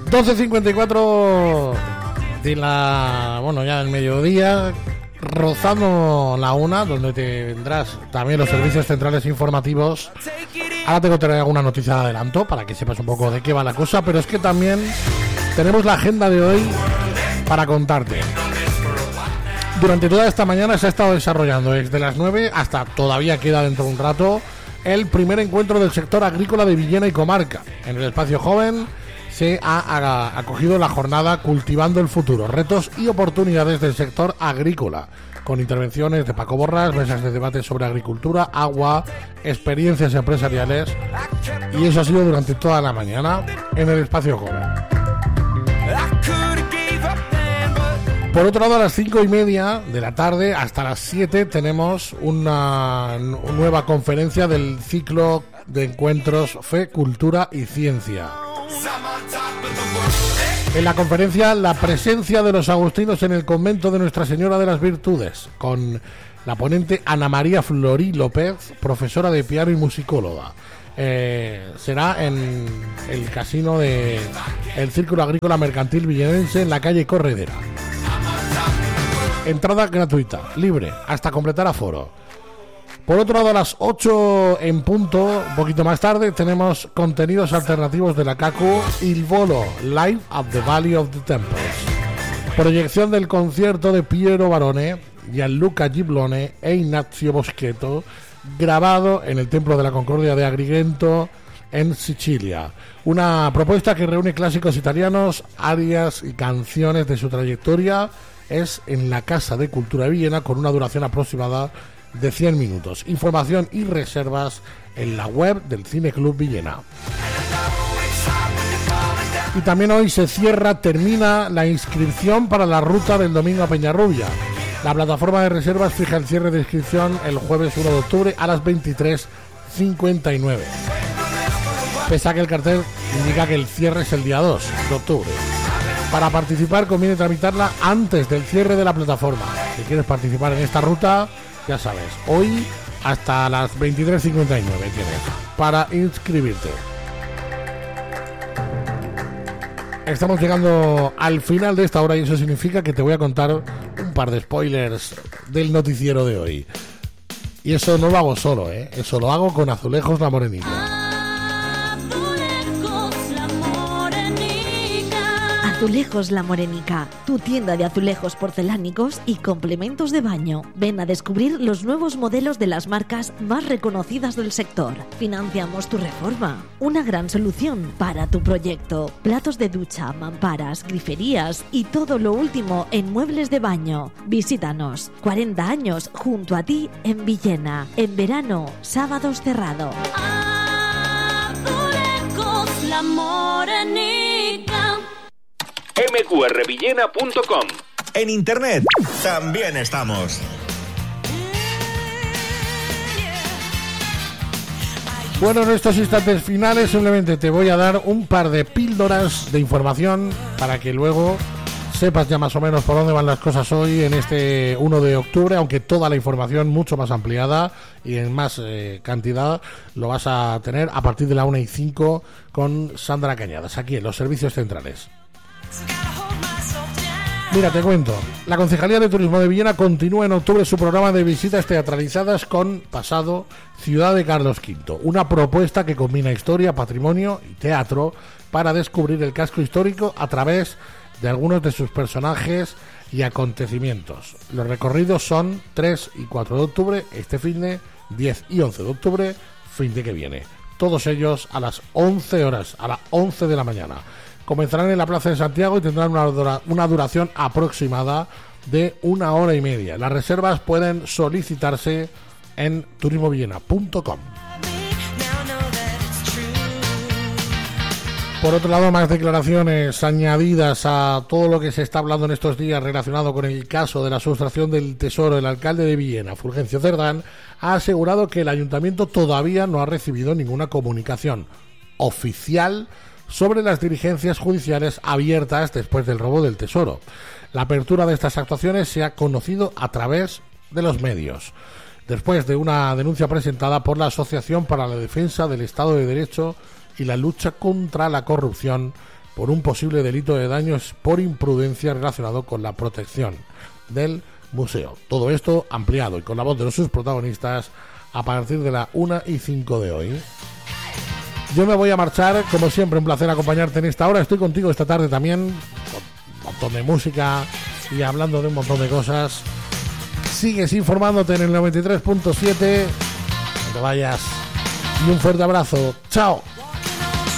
12:54 de ya del mediodía, rozando la 1, donde tendrás también los servicios centrales informativos. Ahora tengo que tener alguna noticia de adelanto para que sepas un poco de qué va la cosa, pero es que también tenemos la agenda de hoy para contarte. Durante toda esta mañana se ha estado desarrollando desde las 9 hasta todavía queda dentro de un rato el primer encuentro del sector agrícola de Villena y comarca. En el espacio joven se ha acogido la jornada Cultivando el futuro, retos y oportunidades del sector agrícola, con intervenciones de Paco Borras, mesas de debate sobre agricultura, agua, experiencias empresariales, y eso ha sido durante toda la mañana en el espacio joven. Por otro lado, a las 5:30 de la tarde hasta las 7 tenemos una nueva conferencia del ciclo de encuentros Fe, Cultura y Ciencia. En la conferencia, la presencia de los agustinos en el convento de Nuestra Señora de las Virtudes, con la ponente Ana María Florí López, profesora de piano y musicóloga. Será en el casino del Círculo Agrícola Mercantil Villenense, en la calle Corredera. Entrada gratuita, libre, hasta completar aforo. Por otro lado, a las 8 en punto, un poquito más tarde, tenemos contenidos alternativos de la CACU, Il Volo, Live at the Valley of the Temples. Proyección del concierto de Piero Barone, Gianluca Giblone e Ignazio Boschetto, grabado en el Templo de la Concordia de Agrigento, en Sicilia. Una propuesta que reúne clásicos italianos, arias y canciones de su trayectoria. Es en la Casa de Cultura de Villena, con una duración aproximada de 100 minutos. Información y reservas en la web del Cine Club Villena. Y también hoy termina la inscripción para la ruta del domingo a Peñarrubia. La plataforma de reservas fija el cierre de inscripción el jueves 1 de octubre a las 23:59. Pese a que el cartel indica que el cierre es el día 2 de octubre. Para participar conviene tramitarla antes del cierre de la plataforma. Si quieres participar en esta ruta, ya sabes, hoy hasta las 23:59 tienes para inscribirte. Estamos llegando al final de esta hora y eso significa que te voy a contar un par de spoilers del noticiero de hoy. Y eso no lo hago solo, eso lo hago con Azulejos La Morenica. Azulejos La Morenica, tu tienda de azulejos porcelánicos y complementos de baño. Ven a descubrir los nuevos modelos de las marcas más reconocidas del sector. Financiamos tu reforma. Una gran solución para tu proyecto. Platos de ducha, mamparas, griferías y todo lo último en muebles de baño. Visítanos. 40 años junto a ti en Villena. En verano, sábados cerrado. Azulejos La Morenica. mqrvillena.com. En internet también estamos. Bueno, en estos instantes finales simplemente te voy a dar un par de píldoras de información para que luego sepas ya más o menos por dónde van las cosas hoy en este 1 de octubre, aunque toda la información mucho más ampliada y en más cantidad lo vas a tener a partir de la 1:05 con Sandra Cañadas, aquí en los servicios centrales. Mira, te cuento, la Concejalía de Turismo de Villena continúa en octubre su programa de visitas teatralizadas con Pasado, Ciudad de Carlos V, una propuesta que combina historia, patrimonio y teatro para descubrir el casco histórico a través de algunos de sus personajes y acontecimientos. Los recorridos son 3 y 4 de octubre, este fin de 10 y 11 de octubre, fin de que viene. Todos ellos a las 11 horas, a las 11 de la mañana. Comenzarán en la Plaza de Santiago y tendrán una duración aproximada de 1 hora y media. Las reservas pueden solicitarse en turismovillena.com. Por otro lado, más declaraciones añadidas a todo lo que se está hablando en estos días relacionado con el caso de la sustracción del tesoro. El alcalde de Villena, Fulgencio Cerdán, ha asegurado que el ayuntamiento todavía no ha recibido ninguna comunicación oficial sobre las diligencias judiciales abiertas después del robo del tesoro. La apertura de estas actuaciones se ha conocido a través de los medios, después de una denuncia presentada por la Asociación para la Defensa del Estado de Derecho y la Lucha contra la Corrupción por un posible delito de daños por imprudencia relacionado con la protección del museo. Todo esto ampliado y con la voz de sus protagonistas a partir de la 1:05 de hoy. Yo me voy a marchar, como siempre, un placer acompañarte en esta hora. Estoy contigo esta tarde también, con un montón de música y hablando de un montón de cosas. Sigues informándote en el 93.7. No te vayas. Y un fuerte abrazo. ¡Chao!